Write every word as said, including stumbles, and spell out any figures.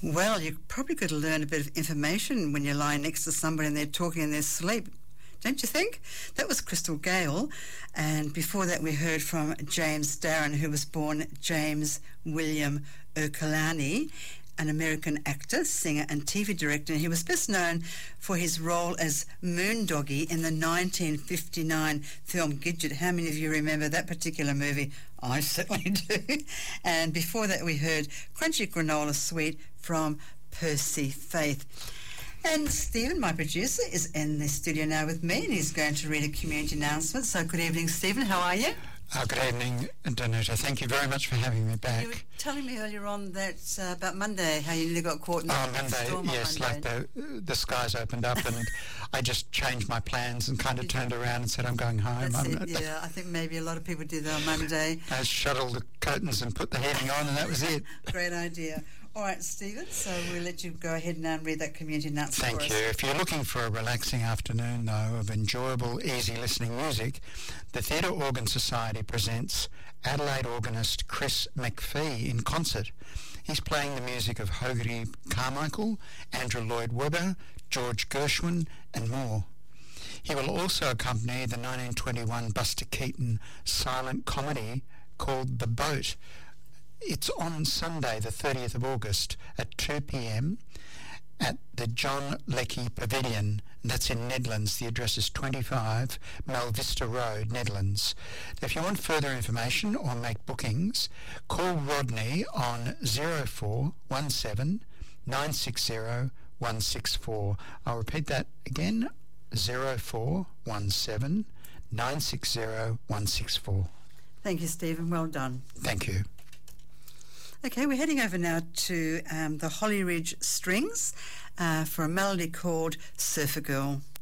Well, you're probably going to learn a bit of information when you're lying next to somebody and they're talking in their sleep, don't you think? That was Crystal Gale, and before that we heard from James Darren, who was born James William Ercolani, an American actor, singer and T V director. He was best known for his role as Moondoggie in the nineteen fifty-nine film Gidget. How many of you remember that particular movie? I certainly do. And before that we heard Crunchy Granola Sweet from Percy Faith. And Stephen, my producer, is in the studio now with me, and he's going to read a community announcement. So good evening, Stephen. How are you? Uh, good evening, Danuta. Thank you very much for having me back. You were telling me earlier on that uh, about Monday, how you nearly got caught in oh, the Monday, storm yes, on Monday. like the the skies opened up and I just changed my plans and kind of turned around and said, I'm going home. That's I'm it, yeah. I think maybe a lot of people did that on Monday. I shuttled the curtains and put the heating on, and that was it. Great idea. All right, Stephen, so we'll let you go ahead now and read that community announcement Thank for you. us. If you're looking for a relaxing afternoon, though, of enjoyable, easy listening music, the Theatre Organ Society presents Adelaide organist Chris McPhee in concert. He's playing the music of Hogarty Carmichael, Andrew Lloyd Webber, George Gershwin, and more. He will also accompany the nineteen twenty-one Buster Keaton silent comedy called The Boat. It's on Sunday, the thirtieth of August at two p.m. at the John Leckie Pavilion, and that's in Nedlands. The address is twenty-five Malvista Road, Nedlands. If you want further information or make bookings, call Rodney on zero four one seven nine six zero one six four. I'll repeat that again, zero four one seven nine six zero one six four. Thank you, Stephen. Well done. Thank you. Okay, we're heading over now to um, the Holly Ridge Strings uh, for a melody called Surfer Girl.